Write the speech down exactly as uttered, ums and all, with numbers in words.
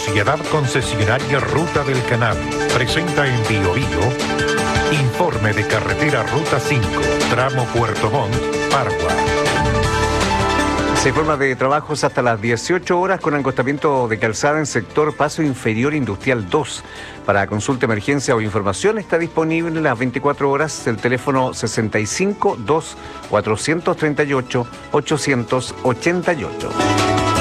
Sociedad Concesionaria Ruta del Canal presenta en Bio Bio informe de carretera Ruta cinco, tramo Puerto Montt, Pargua. Se informa de trabajos hasta las dieciocho horas con acostamiento de calzada en sector Paso Inferior Industrial dos. Para consulta, emergencia o información está disponible las veinticuatro horas el teléfono sesenta y cinco, dos, cuatrocientos treinta y ocho, ochocientos ochenta y ocho.